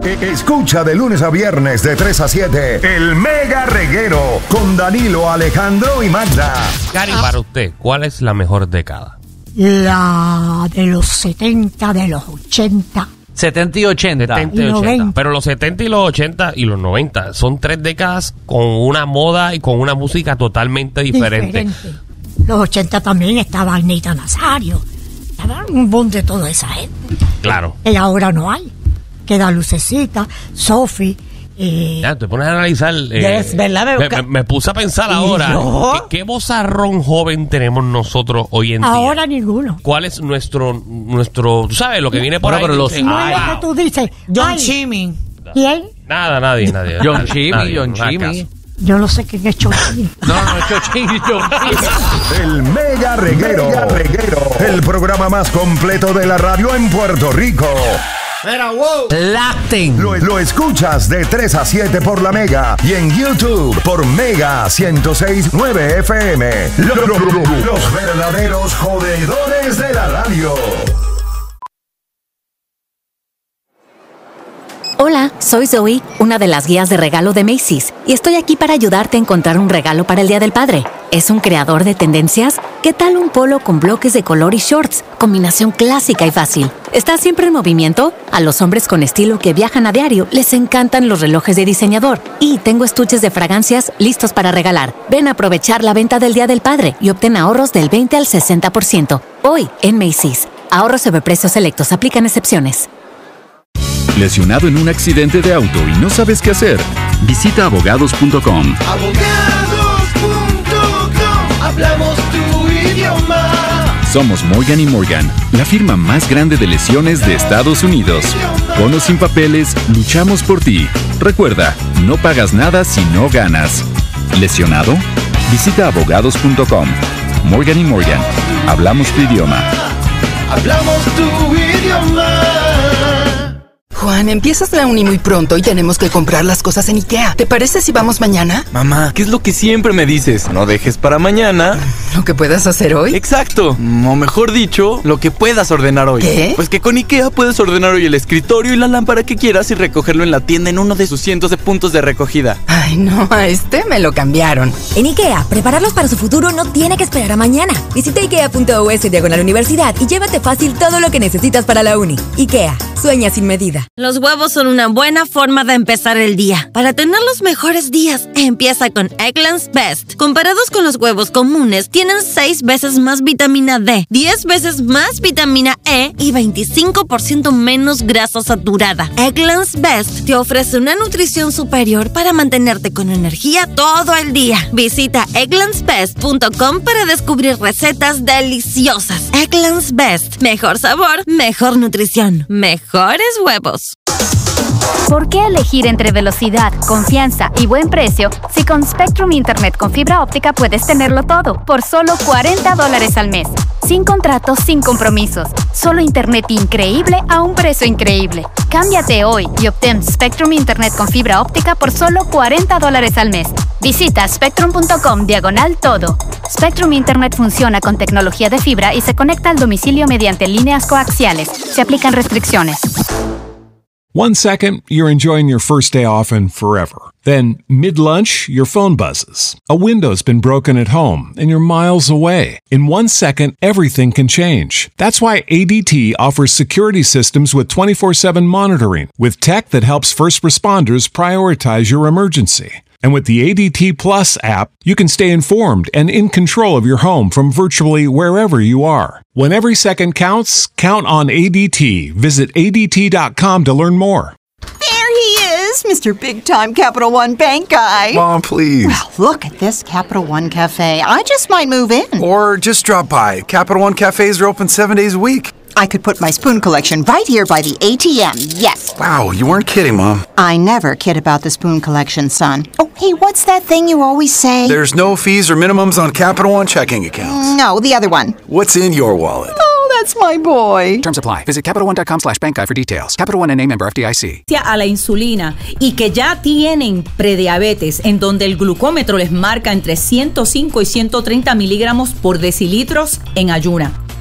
Escucha de lunes a viernes de 3 a 7 el Mega Reguero con Danilo, Alejandro y Magda. Cari, para usted, ¿cuál es la mejor década? La de los 70, de los 80. 70 y 80. 70 y 80. Pero los 70 y los 80 y los 90 son 3 décadas con una moda y con una música totalmente diferente. Los 80 también estaba Anita Nazario. Estaba un boom de toda esa gente. Claro. Y ahora no hay. Queda Lucecita, Sophie. Ya, te pones a analizar. ¿Verdad? Me puse a pensar ahora. ¿Qué vozarrón joven tenemos nosotros hoy en día? Ahora ninguno. ¿Cuál es nuestro tú sabes, lo que viene por ahí? Pero No es lo que tú dices. John Chimmy. ¿Quién? Nadie. John Chimmy. Yo no sé quién es Chochín. No, Chochín. El Mega Reguero. El programa más completo de la radio en Puerto Rico. Mira, wow. Lacten. Lo escuchas de 3 a 7 por la Mega y en YouTube por Mega 106.9 FM. Los verdaderos jodedores de la radio. Hola, soy Zoe, una de las guías de regalo de Macy's, y estoy aquí para ayudarte a encontrar un regalo para el Día del Padre. ¿Es un creador de tendencias? ¿Qué tal un polo con bloques de color y shorts? Combinación clásica y fácil. ¿Estás siempre en movimiento? A los hombres con estilo que viajan a diario les encantan los relojes de diseñador. Y tengo estuches de fragancias listos para regalar. Ven a aprovechar la venta del Día del Padre y obtén ahorros del 20 al 60%. Hoy en Macy's. Ahorros sobre precios selectos. Aplican excepciones. ¿Lesionado en un accidente de auto y no sabes qué hacer? Visita abogados.com. Abogados.com, hablamos tu idioma. Somos Morgan & Morgan, la firma más grande de lesiones de Estados Unidos. Con o sin papeles, luchamos por ti. Recuerda, no pagas nada si no ganas. ¿Lesionado? Visita abogados.com. Morgan & Morgan, hablamos tu idioma. Hablamos tu idioma. Juan, empiezas la uni muy pronto y tenemos que comprar las cosas en IKEA. ¿Te parece si vamos mañana? Mamá, ¿qué es lo que siempre me dices? No dejes para mañana ¿Lo que puedas hacer hoy? Exacto, o mejor dicho, lo que puedas ordenar hoy. ¿Qué? Pues que con IKEA puedes ordenar hoy el escritorio y la lámpara que quieras y recogerlo en la tienda en uno de sus cientos de puntos de recogida. Ay, no, a este me lo cambiaron. En IKEA, prepararlos para su futuro no tiene que esperar a mañana. Visita IKEA.us/universidad y llévate fácil todo lo que necesitas para la uni. IKEA, sueña sin medida. Los huevos son una buena forma de empezar el día. Para tener los mejores días, empieza con Eggland's Best. Comparados con los huevos comunes, tienen 6 veces más vitamina D, 10 veces más vitamina E y 25% menos grasa saturada. Eggland's Best te ofrece una nutrición superior para mantenerte con energía todo el día. Visita egglandsbest.com para descubrir recetas deliciosas. Eggland's Best. Mejor sabor, mejor nutrición, mejores huevos. ¿Por qué elegir entre velocidad, confianza y buen precio si con Spectrum Internet con fibra óptica puedes tenerlo todo por solo $40 al mes? Sin contratos, sin compromisos. Solo internet increíble a un precio increíble. Cámbiate hoy y obtén Spectrum Internet con fibra óptica por solo $40 al mes. Visita spectrum.com/todo. Spectrum Internet funciona con tecnología de fibra y se conecta al domicilio mediante líneas coaxiales. Se aplican restricciones. 1 second, you're enjoying your first day off and forever. Then, mid-lunch, your phone buzzes. A window's been broken at home and you're miles away. In 1 second, everything can change. That's why ADT offers security systems with 24/7 monitoring, with tech that helps first responders prioritize your emergency. And with the ADT Plus app, you can stay informed and in control of your home from virtually wherever you are. When every second counts, count on ADT. Visit ADT.com to learn more. There he is, Mr. Big Time Capital One Bank guy. Mom, please. Well, look at this Capital One Cafe. I just might move in. Or just drop by. Capital One cafes are open 7 days a week. I could put my spoon collection right here by the ATM, yes. Wow, you weren't kidding, Mom. I never kid about the spoon collection, son. Oh, hey, what's that thing you always say? There's no fees or minimums on Capital One checking accounts. No, the other one. What's in your wallet? Oh, that's my boy. Terms apply. Visit CapitalOne.com/bankguide for details. Capital One N.A. member FDIC. A la insulina y que ya tienen prediabetes, en donde el glucómetro les marca entre 105 y 130 miligramos por decilitros en ayuna.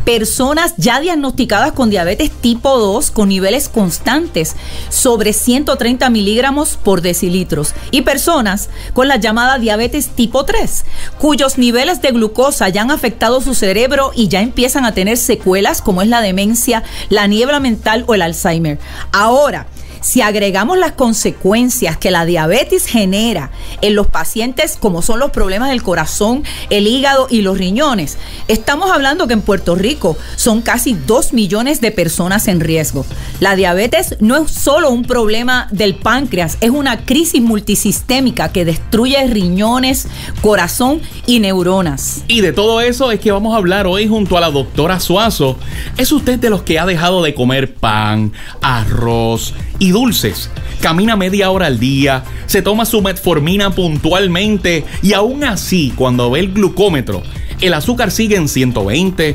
personas ya diagnosticadas con diabetes tipo 2 con niveles constantes sobre 130 miligramos por decilitros y personas con la llamada diabetes tipo 3, cuyos niveles de glucosa ya han afectado su cerebro y ya empiezan a tener secuelas como es la demencia, la niebla mental o el Alzheimer. Ahora, si agregamos las consecuencias que la diabetes genera en los pacientes, como son los problemas del corazón, el hígado y los riñones, estamos hablando que en Puerto Rico son casi 2 millones de personas en riesgo. La diabetes no es solo un problema del páncreas, es una crisis multisistémica que destruye riñones, corazón y neuronas. Y de todo eso es que vamos a hablar hoy junto a la doctora Suazo. ¿Es usted de los que ha dejado de comer pan, arroz y dulces? Camina media hora al día, se toma su metformina puntualmente y aún así, cuando ve el glucómetro, el azúcar sigue en 120,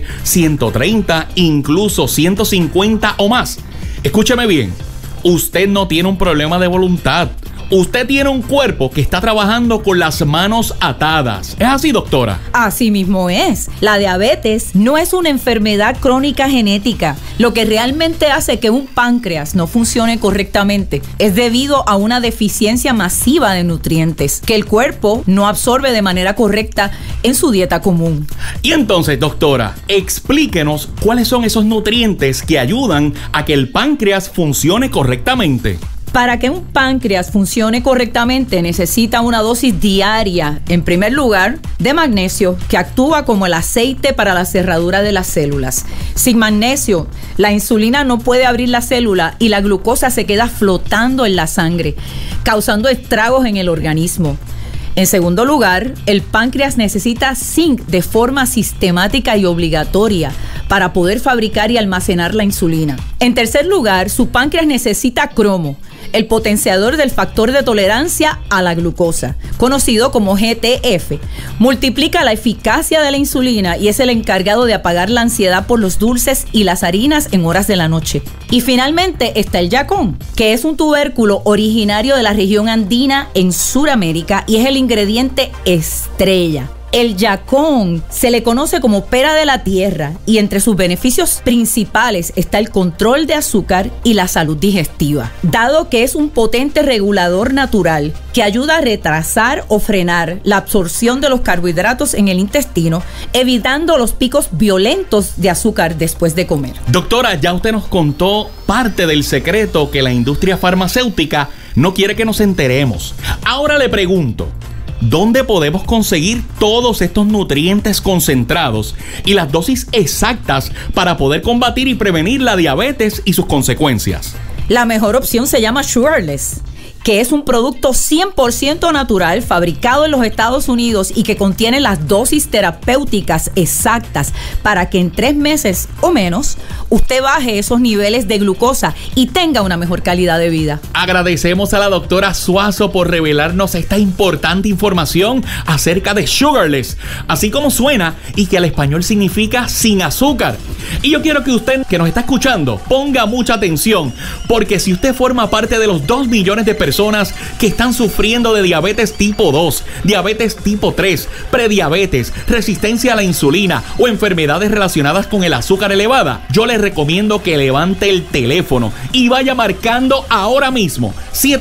130, incluso 150 o más. Escúcheme bien, usted no tiene un problema de voluntad. Usted tiene un cuerpo que está trabajando con las manos atadas. ¿Es así, doctora? Así mismo es. La diabetes no es una enfermedad crónica genética. Lo que realmente hace que un páncreas no funcione correctamente es debido a una deficiencia masiva de nutrientes que el cuerpo no absorbe de manera correcta en su dieta común. Y entonces, doctora, explíquenos cuáles son esos nutrientes que ayudan a que el páncreas funcione correctamente. Para que un páncreas funcione correctamente necesita una dosis diaria, en primer lugar, de magnesio, que actúa como el aceite para la cerradura de las células. Sin magnesio, la insulina no puede abrir la célula y la glucosa se queda flotando en la sangre, causando estragos en el organismo. En segundo lugar, el páncreas necesita zinc de forma sistemática y obligatoria para poder fabricar y almacenar la insulina. En tercer lugar, su páncreas necesita cromo, el potenciador del factor de tolerancia a la glucosa, conocido como GTF. Multiplica la eficacia de la insulina y es el encargado de apagar la ansiedad por los dulces y las harinas en horas de la noche. Y finalmente está el yacón, que es un tubérculo originario de la región andina en Sudamérica y es el ingrediente estrella. El yacón se le conoce como pera de la tierra y entre sus beneficios principales está el control de azúcar y la salud digestiva, dado que es un potente regulador natural que ayuda a retrasar o frenar la absorción de los carbohidratos en el intestino, evitando los picos violentos de azúcar después de comer. Doctora, ya usted nos contó parte del secreto que la industria farmacéutica no quiere que nos enteremos. Ahora le pregunto, ¿dónde podemos conseguir todos estos nutrientes concentrados y las dosis exactas para poder combatir y prevenir la diabetes y sus consecuencias? La mejor opción se llama Sugarless, que es un producto 100% natural fabricado en los Estados Unidos y que contiene las dosis terapéuticas exactas para que en 3 meses o menos usted baje esos niveles de glucosa y tenga una mejor calidad de vida. Agradecemos a la doctora Suazo por revelarnos esta importante información acerca de Sugarless, así como suena y que al español significa sin azúcar. Y yo quiero que usted que nos está escuchando ponga mucha atención, porque si usted forma parte de los 2 millones de personas que están sufriendo de diabetes tipo 2, diabetes tipo 3, prediabetes, resistencia a la insulina o enfermedades relacionadas con el azúcar elevada, yo les recomiendo que levante el teléfono y vaya marcando ahora mismo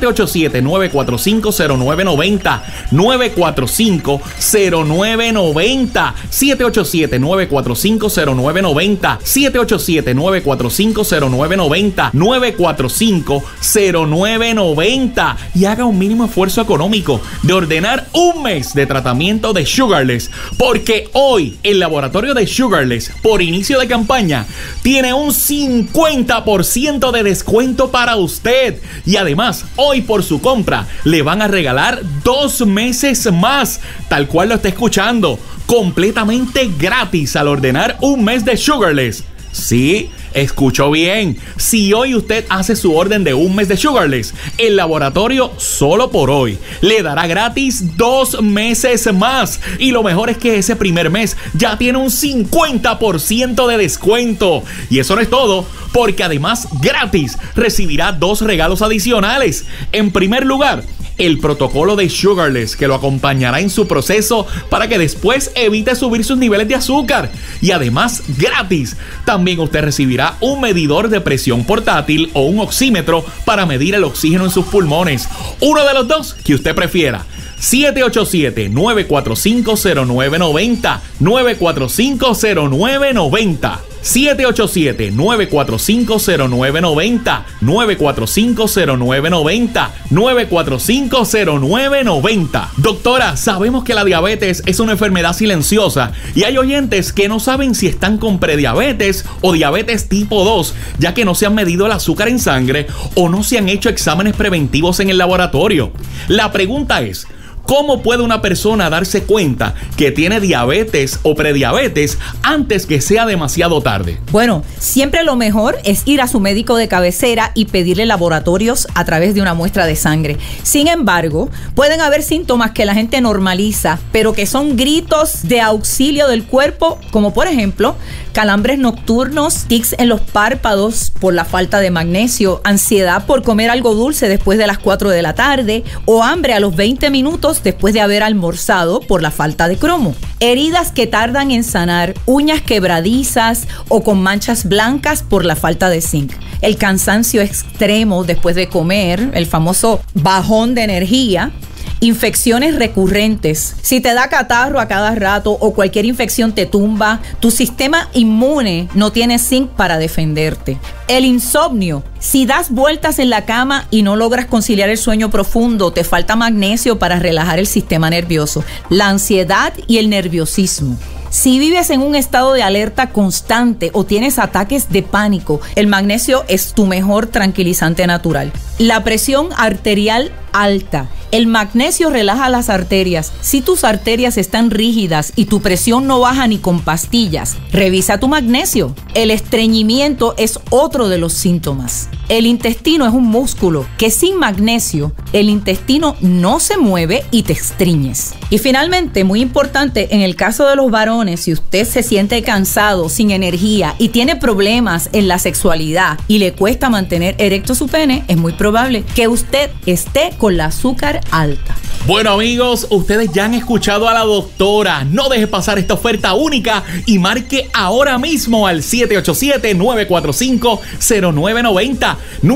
787-945-0990, 945-0990, 787-945-0990, 787-945-0990, 945-0990 y haga un mínimo esfuerzo económico de ordenar un mes de tratamiento de Sugarless, porque hoy el laboratorio de Sugarless, por inicio de campaña, tiene un 50% de descuento para usted y además hoy por su compra le van a regalar 2 meses más, tal cual lo está escuchando, completamente gratis al ordenar un mes de Sugarless. Sí, escuchó bien. Si hoy usted hace su orden de un mes de Sugarless, el laboratorio solo por hoy le dará gratis 2 meses más. Y lo mejor es que ese primer mes ya tiene un 50% de descuento. Y eso no es todo, porque además gratis recibirá 2 regalos adicionales. En primer lugar, el protocolo de Sugarless, que lo acompañará en su proceso para que después evite subir sus niveles de azúcar. Y además, gratis, también usted recibirá un medidor de presión portátil o un oxímetro para medir el oxígeno en sus pulmones. Uno de los dos que usted prefiera. 787-945-0990. 945-0990. 787-945-0990. 945-0990. 945-0990. Doctora, sabemos que la diabetes es una enfermedad silenciosa y hay oyentes que no saben si están con prediabetes o diabetes tipo 2, ya que no se han medido el azúcar en sangre o no se han hecho exámenes preventivos en el laboratorio. La pregunta es: ¿cómo puede una persona darse cuenta que tiene diabetes o prediabetes antes que sea demasiado tarde? Bueno, siempre lo mejor es ir a su médico de cabecera y pedirle laboratorios a través de una muestra de sangre. Sin embargo, pueden haber síntomas que la gente normaliza, pero que son gritos de auxilio del cuerpo, como por ejemplo, calambres nocturnos, tics en los párpados por la falta de magnesio, ansiedad por comer algo dulce después de las 4 de la tarde o hambre a los 20 minutos después de haber almorzado por la falta de cromo. Heridas que tardan en sanar, uñas quebradizas o con manchas blancas por la falta de zinc. El cansancio extremo después de comer, el famoso bajón de energía. Infecciones recurrentes. Si te da catarro a cada rato o cualquier infección te tumba, tu sistema inmune no tiene zinc para defenderte. El insomnio. Si das vueltas en la cama y no logras conciliar el sueño profundo, te falta magnesio para relajar el sistema nervioso. La ansiedad y el nerviosismo. Si vives en un estado de alerta constante o tienes ataques de pánico, el magnesio es tu mejor tranquilizante natural. La presión arterial alta. El magnesio relaja las arterias. Si tus arterias están rígidas y tu presión no baja ni con pastillas, revisa tu magnesio. El estreñimiento es otro de los síntomas. El intestino es un músculo que sin magnesio el intestino no se mueve y te estreñes. Y finalmente, muy importante, en el caso de los varones, si usted se siente cansado, sin energía y tiene problemas en la sexualidad y le cuesta mantener erecto su pene, es muy probable que usted esté con la azúcar alta. Bueno, amigos, ustedes ya han escuchado a la doctora. No deje pasar esta oferta única y marque ahora mismo al 787-945-0990.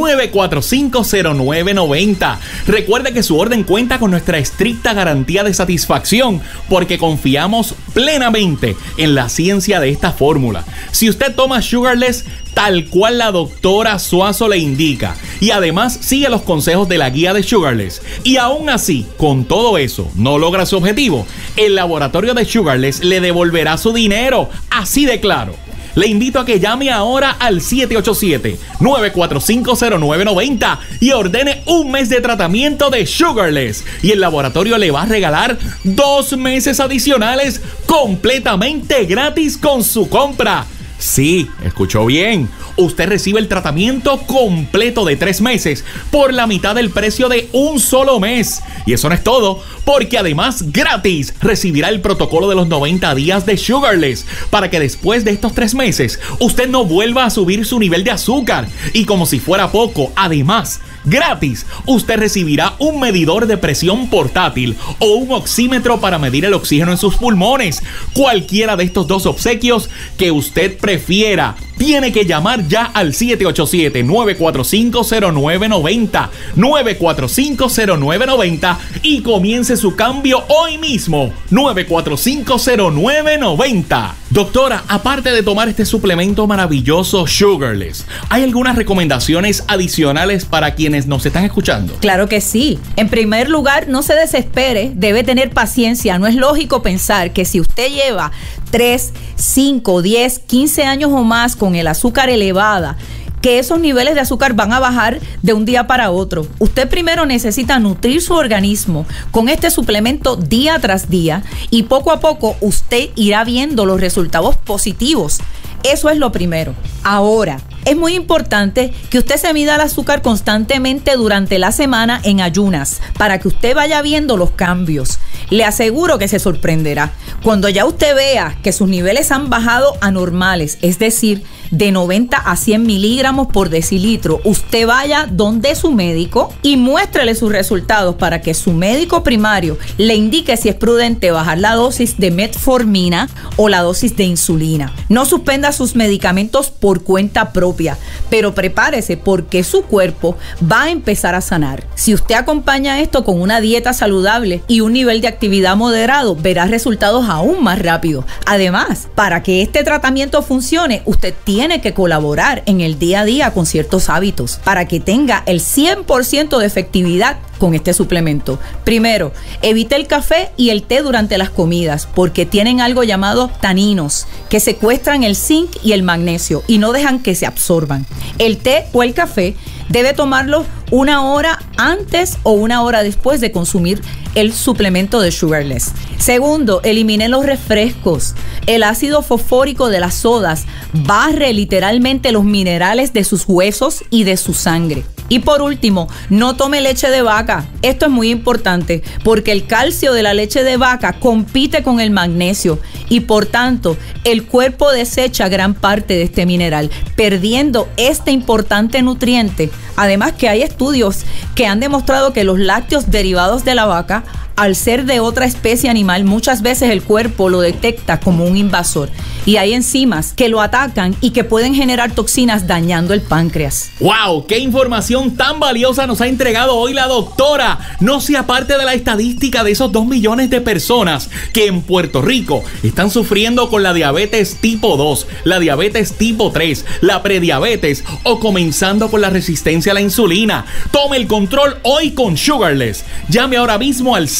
945-0990. Recuerde que su orden cuenta con nuestra estricta garantía de satisfacción porque confiamos plenamente en la ciencia de esta fórmula. Si usted toma Sugarless tal cual la doctora Suazo le indica y además sigue los consejos de la guía de Sugarless y aún así, con todo eso, no logra su objetivo, el laboratorio de Sugarless le devolverá su dinero, así de claro. Le invito a que llame ahora al 787-945-0990 y ordene un mes de tratamiento de Sugarless. Y el laboratorio le va a regalar 2 meses adicionales completamente gratis con su compra. Sí, escuchó bien. Usted recibe el tratamiento completo de 3 meses por la mitad del precio de un solo mes. Y eso no es todo, porque además gratis recibirá el protocolo de los 90 días de Sugarless para que después de estos 3 meses usted no vuelva a subir su nivel de azúcar. Y como si fuera poco, además, gratis, usted recibirá un medidor de presión portátil o un oxímetro para medir el oxígeno en sus pulmones. Cualquiera de estos 2 obsequios que usted prefiera. Tiene que llamar ya al 787-945-0990. 945-0990 y comience su cambio hoy mismo. 945-0990. Doctora, aparte de tomar este suplemento maravilloso Sugarless, ¿hay algunas recomendaciones adicionales para quienes nos están escuchando? Claro que sí. En primer lugar, no se desespere, debe tener paciencia. No es lógico pensar que si usted lleva 3, 5, 10, 15 años o más con el azúcar elevada, que esos niveles de azúcar van a bajar de un día para otro. Usted primero necesita nutrir su organismo con este suplemento día tras día y poco a poco usted irá viendo los resultados positivos Eso es lo primero. Ahora, es muy importante que usted se mida el azúcar constantemente durante la semana en ayunas para que usted vaya viendo los cambios. Le aseguro que se sorprenderá. Cuando ya usted vea que sus niveles han bajado a normales, es decir, de 90 a 100 miligramos por decilitro, usted vaya donde su médico y muéstrele sus resultados para que su médico primario le indique si es prudente bajar la dosis de metformina o la dosis de insulina. No suspenda sus medicamentos por cuenta propia, pero prepárese porque su cuerpo va a empezar a sanar. Si usted acompaña esto con una dieta saludable y un nivel de actividad moderado, verá resultados aún más rápido. Además, para que este tratamiento funcione, usted tiene que colaborar en el día a día con ciertos hábitos para que tenga el 100% de efectividad con este suplemento. Primero, evite el café y el té durante las comidas porque tienen algo llamado taninos que secuestran el zinc y el magnesio y no dejan que se absorban. El té o el café debe tomarlo 1 hora antes o 1 hora después de consumir el suplemento de Sugarless. Segundo, elimine los refrescos. El ácido fosfórico de las sodas barre literalmente los minerales de sus huesos y de su sangre. Y por último, no tome leche de vaca. Esto es muy importante porque el calcio de la leche de vaca compite con el magnesio y por tanto el cuerpo desecha gran parte de este mineral, perdiendo este importante nutriente. Además que hay estudios que han demostrado que los lácteos derivados de la vaca, al ser de otra especie animal, muchas veces el cuerpo lo detecta como un invasor y hay enzimas que lo atacan y que pueden generar toxinas dañando el páncreas. ¡Wow! ¡Qué información tan valiosa nos ha entregado hoy la doctora! No sea parte de la estadística de esos 2 millones de personas que en Puerto Rico están sufriendo con la diabetes tipo 2, la diabetes tipo 3, la prediabetes o comenzando con la resistencia a la insulina. Tome el control hoy con Sugarless. Llame ahora mismo al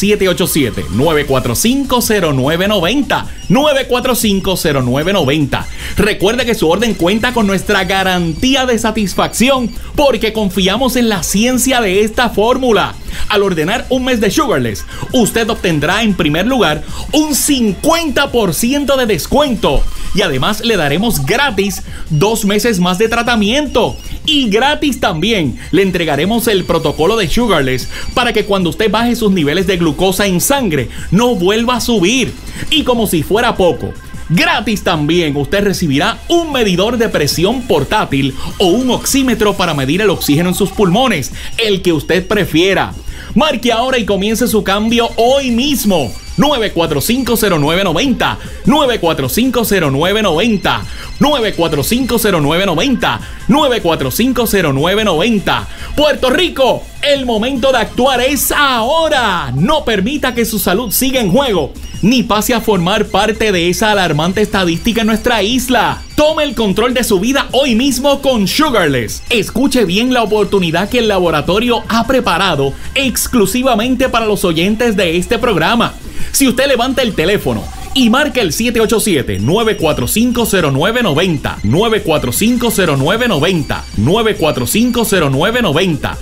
787-945-0990. 945-0990. Recuerde que su orden cuenta con nuestra garantía de satisfacción porque confiamos en la ciencia de esta fórmula. Al ordenar un mes de Sugarless, usted obtendrá en primer lugar un 50% de descuento y además le daremos gratis 2 meses más de tratamiento. Y gratis también le entregaremos el protocolo de Sugarless para que cuando usted baje sus niveles de glucosa en sangre no vuelva a subir. Y como si fuera poco, gratis también usted recibirá un medidor de presión portátil o un oxímetro para medir el oxígeno en sus pulmones, el que usted prefiera. Marque ahora y comience su cambio hoy mismo. 945-0990, 945-0990, 945-0990, 945-0990. Puerto Rico, el momento de actuar es ahora. No permita que su salud siga en juego, ni pase a formar parte de esa alarmante estadística en nuestra isla. Tome el control de su vida hoy mismo con Sugarless. Escuche bien la oportunidad que el laboratorio ha preparado exclusivamente para los oyentes de este programa. Si usted levanta el teléfono y marca el 787-945-0990, 945-0990, 945-0990,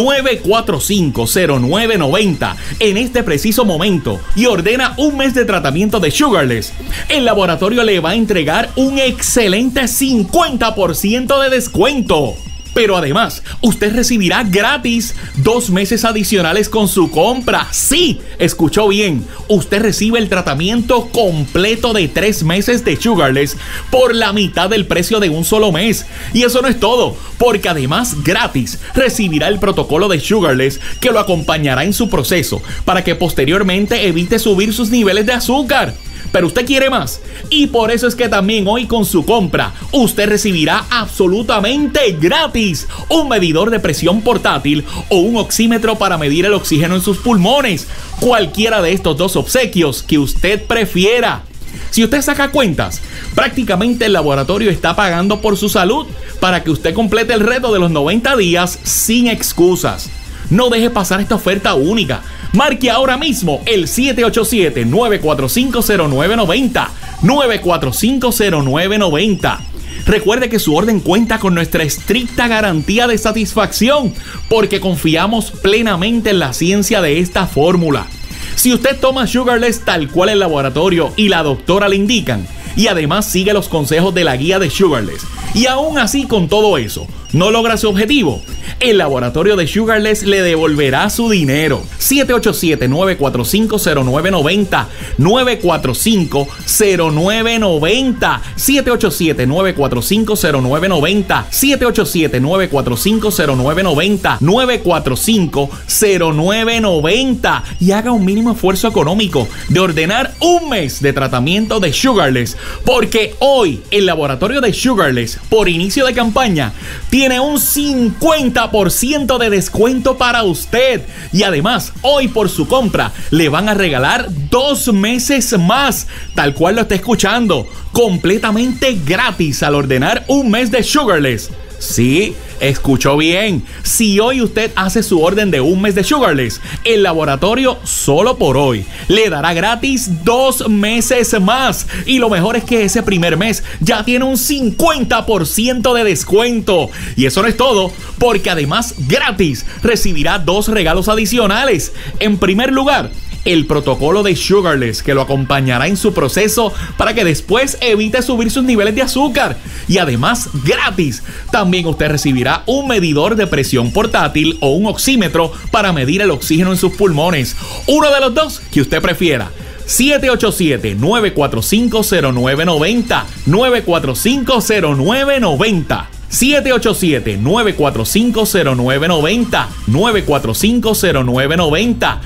945-0990 en este preciso momento y ordena un mes de tratamiento de Sugarless, el laboratorio le va a entregar un excelente 50% de descuento. Pero además, usted recibirá gratis 2 meses adicionales con su compra. Sí, escuchó bien. Usted recibe el tratamiento completo de 3 meses de Sugarless por la mitad del precio de un solo mes. Y eso no es todo, porque además gratis recibirá el protocolo de Sugarless que lo acompañará en su proceso para que posteriormente evite subir sus niveles de azúcar. Pero usted quiere más y por eso es que también hoy con su compra usted recibirá absolutamente gratis un medidor de presión portátil o un oxímetro para medir el oxígeno en sus pulmones. Cualquiera de estos 2 obsequios que usted prefiera. Si usted saca cuentas, prácticamente el laboratorio está pagando por su salud para que usted complete el reto de los 90 días sin excusas. No deje pasar esta oferta única. Marque ahora mismo el 787-945-0990, 945-0990. Recuerde que su orden cuenta con nuestra estricta garantía de satisfacción porque confiamos plenamente en la ciencia de esta fórmula. Si usted toma Sugarless tal cual el laboratorio y la doctora le indican, y además sigue los consejos de la guía de Sugarless. Y aún así, con todo eso, ¿no logra su objetivo? El laboratorio de Sugarless le devolverá su dinero. 787-945-0990. 945-0990. 787-945-0990. 787-945-0990. 945-0990. Y haga un mínimo esfuerzo económico de ordenar un mes de tratamiento de Sugarless. Porque hoy el laboratorio de Sugarless, por inicio de campaña, tiene un 50% de descuento para usted. Y además, hoy por su compra le van a regalar 2 meses más, tal cual lo está escuchando, completamente gratis al ordenar un mes de Sugarless. Sí, escuchó bien. Si hoy usted hace su orden de un mes de Sugarless, el laboratorio solo por hoy le dará gratis 2 meses más. Y lo mejor es que ese primer mes ya tiene un 50% de descuento. Y eso no es todo, porque además gratis recibirá 2 regalos adicionales. En primer lugar, el protocolo de Sugarless, que lo acompañará en su proceso para que después evite subir sus niveles de azúcar. Y además, gratis, también usted recibirá un medidor de presión portátil o un oxímetro para medir el oxígeno en sus pulmones. Uno de los dos que usted prefiera. 787-945-0990. 945-0990. 787-945-0990. 945-0990.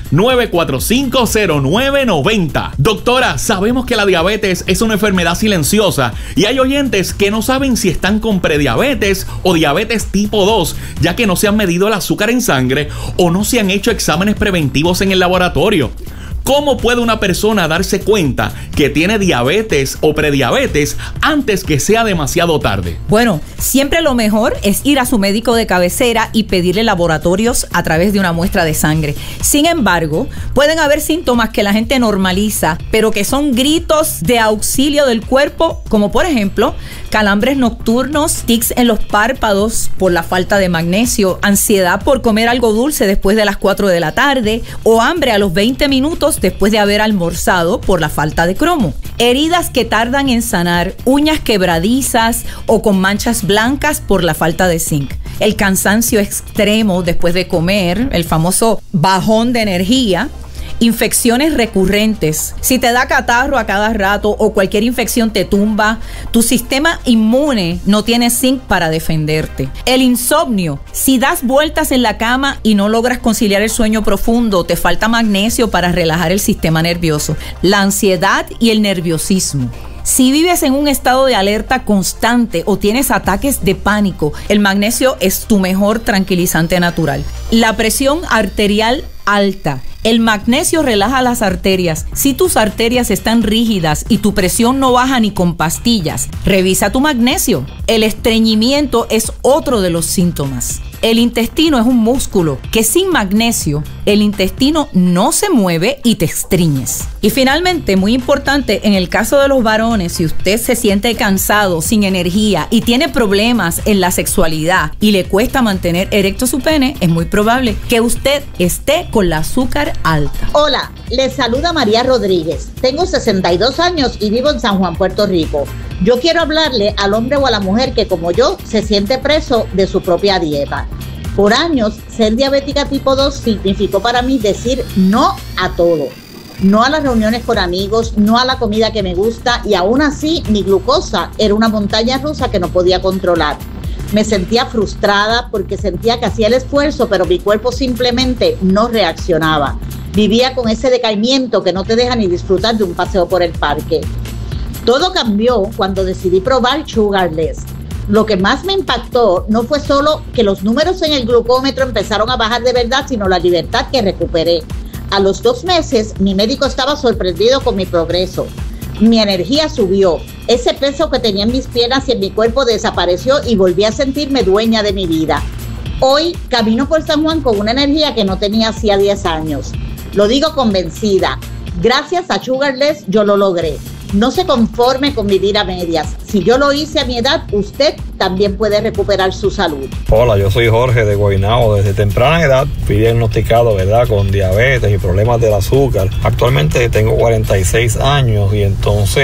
945-0990. Doctora, sabemos que la diabetes es una enfermedad silenciosa y hay oyentes que no saben si están con prediabetes o diabetes tipo 2, ya que no se han medido el azúcar en sangre o no se han hecho exámenes preventivos en el laboratorio. ¿Cómo puede una persona darse cuenta que tiene diabetes o prediabetes antes que sea demasiado tarde? Bueno, siempre lo mejor es ir a su médico de cabecera y pedirle laboratorios a través de una muestra de sangre. Sin embargo, pueden haber síntomas que la gente normaliza, pero que son gritos de auxilio del cuerpo, como por ejemplo, calambres nocturnos, tics en los párpados por la falta de magnesio, ansiedad por comer algo dulce después de las 4 de la tarde o hambre a los 20 minutos después de haber almorzado por la falta de cromo. Heridas que tardan en sanar, uñas quebradizas o con manchas blancas por la falta de zinc. El cansancio extremo después de comer, el famoso bajón de energía. Infecciones recurrentes. Si te da catarro a cada rato o cualquier infección te tumba, tu sistema inmune no tiene zinc para defenderte. El insomnio. Si das vueltas en la cama y no logras conciliar el sueño profundo, te falta magnesio para relajar el sistema nervioso. La ansiedad y el nerviosismo. Si vives en un estado de alerta constante o tienes ataques de pánico, el magnesio es tu mejor tranquilizante natural. La presión arterial alta. El magnesio relaja las arterias. Si tus arterias están rígidas y tu presión no baja ni con pastillas, revisa tu magnesio. El estreñimiento es otro de los síntomas. El intestino es un músculo que sin magnesio el intestino no se mueve y te estriñes. Y finalmente, muy importante, en el caso de los varones, si usted se siente cansado, sin energía y tiene problemas en la sexualidad y le cuesta mantener erecto su pene, es muy probable que usted esté con la azúcar alta. Hola, les saluda María Rodríguez. Tengo 62 años y vivo en San Juan, Puerto Rico. Yo quiero hablarle al hombre o a la mujer que, como yo, se siente preso de su propia dieta. Por años, ser diabética tipo 2 significó para mí decir no a todo. No a las reuniones con amigos, no a la comida que me gusta, y aún así mi glucosa era una montaña rusa que no podía controlar. Me sentía frustrada porque sentía que hacía el esfuerzo, pero mi cuerpo simplemente no reaccionaba. Vivía con ese decaimiento que no te deja ni disfrutar de un paseo por el parque. Todo cambió cuando decidí probar Sugarless. Lo que más me impactó no fue solo que los números en el glucómetro empezaron a bajar de verdad, sino la libertad que recuperé. A los 2 meses, mi médico estaba sorprendido con mi progreso. Mi energía subió. Ese peso que tenía en mis piernas y en mi cuerpo desapareció y volví a sentirme dueña de mi vida. Hoy camino por San Juan con una energía que no tenía hacía 10 años. Lo digo convencida. Gracias a Sugarless yo lo logré. No se conforme con vivir a medias. Si yo lo hice a mi edad, usted también puede recuperar su salud. Hola, yo soy Jorge de Guaynabo. Desde temprana edad fui diagnosticado, ¿verdad?, con diabetes y problemas del azúcar. Actualmente tengo 46 años y entonces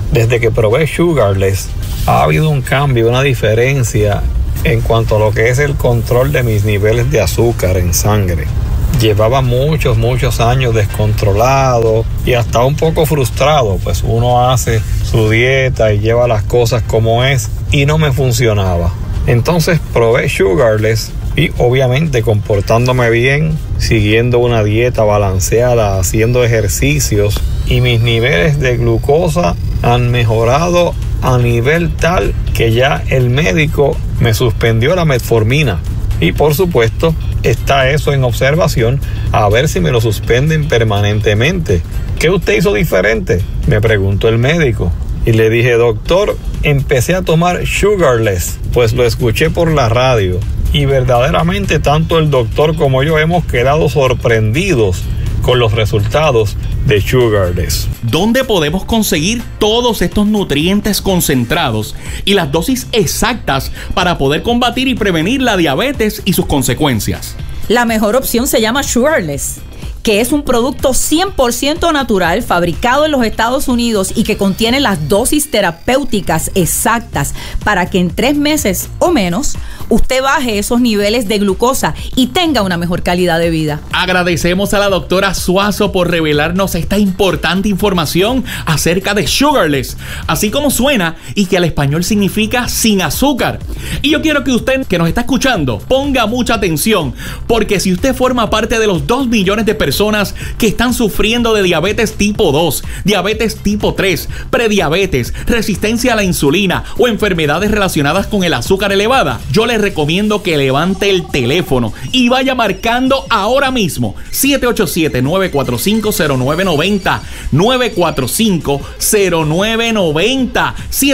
desde que probé Sugarless, ha habido un cambio, una diferencia en cuanto a lo que es el control de mis niveles de azúcar en sangre. Llevaba muchos años descontrolado y hasta un poco frustrado, pues uno hace su dieta y lleva las cosas como es y no me funcionaba. Entonces probé Sugarless y obviamente comportándome bien, siguiendo una dieta balanceada, haciendo ejercicios, y mis niveles de glucosa han mejorado a nivel tal que ya el médico me suspendió la metformina. Y por supuesto está eso en observación a ver si me lo suspenden permanentemente. ¿Qué usted hizo diferente?, me preguntó el médico. Y le dije: doctor, empecé a tomar Sugarless, pues lo escuché por la radio. Y verdaderamente tanto el doctor como yo hemos quedado sorprendidos con los resultados de Sugarless. ¿Dónde podemos conseguir todos estos nutrientes concentrados y las dosis exactas para poder combatir y prevenir la diabetes y sus consecuencias? La mejor opción se llama Sugarless, que es un producto 100% natural, fabricado en los Estados Unidos y que contiene las dosis terapéuticas exactas para que en 3 meses o menos usted baje esos niveles de glucosa y tenga una mejor calidad de vida. Agradecemos a la doctora Suazo por revelarnos esta importante información acerca de Sugarless, así como suena y que al español significa sin azúcar. Y yo quiero que usted que nos está escuchando ponga mucha atención, porque si usted forma parte de los 2 millones de personas que están sufriendo de diabetes tipo 2, diabetes tipo 3, prediabetes, resistencia a la insulina o enfermedades relacionadas con el azúcar elevada, yo le recomiendo que levante el teléfono y vaya marcando ahora mismo 787-945-0990, 945-0990,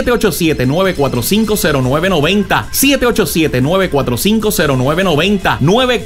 787-945-0990, 787-945-0990,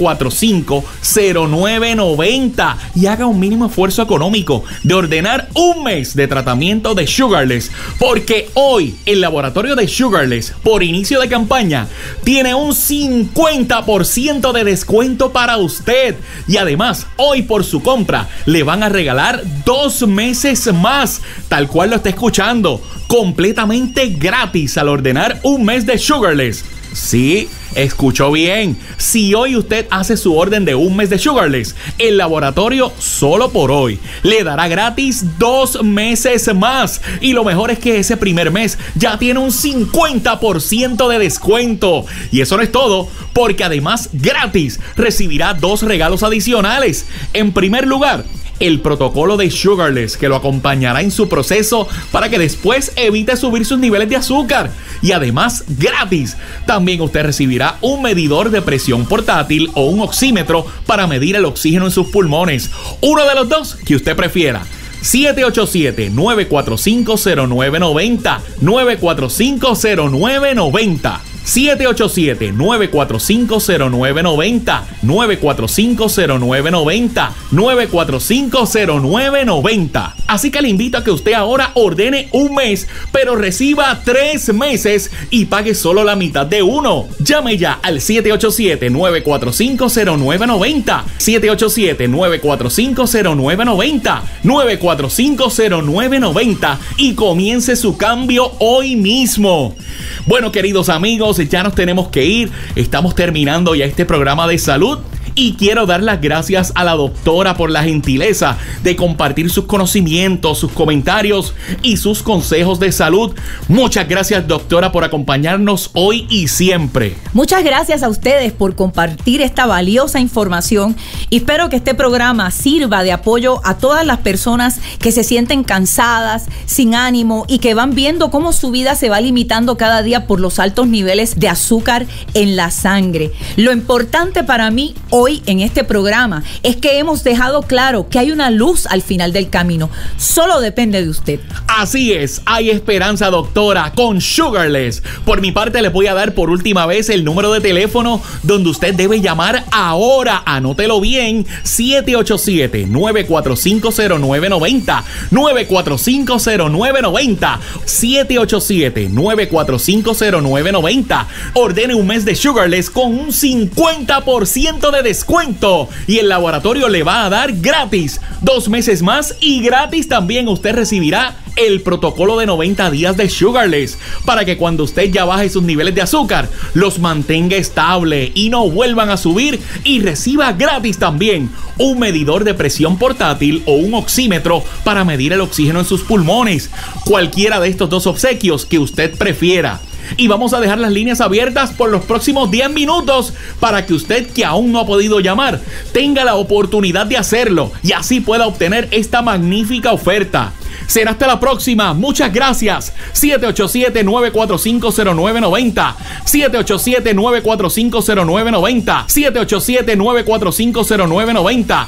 945-0990, y haga un mínimo esfuerzo económico de ordenar un mes de tratamiento de Sugarless, porque hoy el laboratorio de Sugarless, por inicio de campaña, tiene un 50% de descuento para usted. Y además, hoy por su compra le van a regalar 2 meses más, tal cual lo está escuchando, completamente gratis al ordenar un mes de Sugarless. Sí, escuchó bien. Si hoy usted hace su orden de un mes de Sugarless, el laboratorio solo por hoy le dará gratis 2 meses más. Y lo mejor es que ese primer mes ya tiene un 50% de descuento. Y eso no es todo, porque además gratis recibirá 2 regalos adicionales. En primer lugar, el protocolo de Sugarless, que lo acompañará en su proceso para que después evite subir sus niveles de azúcar. Y además, gratis, también usted recibirá un medidor de presión portátil o un oxímetro para medir el oxígeno en sus pulmones. Uno de los 2 que usted prefiera. 787-945-0990, 945-0990. 787-945-0990, 945-0990, 945-0990. Así que le invito a que usted ahora ordene un mes, pero reciba 3 meses y pague solo la mitad de uno. Llame ya al 787-945-0990, 787-945-0990, 945-0990 y comience su cambio hoy mismo. Bueno, queridos amigos, ya nos tenemos que ir. Estamos terminando ya este programa de salud. Y quiero dar las gracias a la doctora por la gentileza de compartir sus conocimientos, sus comentarios y sus consejos de salud. Muchas gracias, doctora, por acompañarnos hoy y siempre. Muchas gracias a ustedes por compartir esta valiosa información. Y espero que este programa sirva de apoyo a todas las personas que se sienten cansadas, sin ánimo y que van viendo cómo su vida se va limitando cada día por los altos niveles de azúcar en la sangre. Lo importante para mí hoy en este programa es que hemos dejado claro que hay una luz al final del camino. Solo depende de usted. Así es, hay esperanza, doctora, con Sugarless. Por mi parte, les voy a dar por última vez el número de teléfono donde usted debe llamar ahora. Anótelo bien: 787-945-0990, 945-0990, 787-945-0990. Ordene un mes de Sugarless con un 50% de descuento y el laboratorio le va a dar gratis 2 meses más, y gratis también usted recibirá el protocolo de 90 días de Sugarless, para que cuando usted ya baje sus niveles de azúcar, los mantenga estable y no vuelvan a subir, y reciba gratis también un medidor de presión portátil o un oxímetro para medir el oxígeno en sus pulmones. Cualquiera de estos dos obsequios que usted prefiera. Y vamos a dejar las líneas abiertas por los próximos 10 minutos para que usted, que aún no ha podido llamar, tenga la oportunidad de hacerlo y así pueda obtener esta magnífica oferta. Será hasta la próxima. Muchas gracias. 787-945-0990. 787-945-0990. 787-945-0990.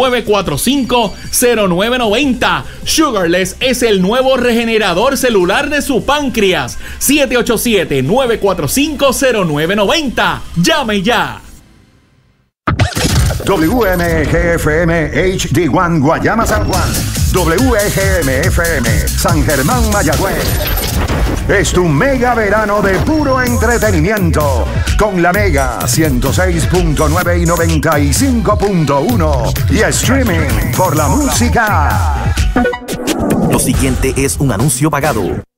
945-0990. Sugarless es el nuevo regenerador celular de su páncreas. 787-945-0990. Llame ya. WMGFM HD1 Guayama San Juan. WGM-FM San Germán Mayagüez. Es tu mega verano de puro entretenimiento con la Mega 106.9 y 95.1 y streaming por la música. Lo siguiente es un anuncio pagado.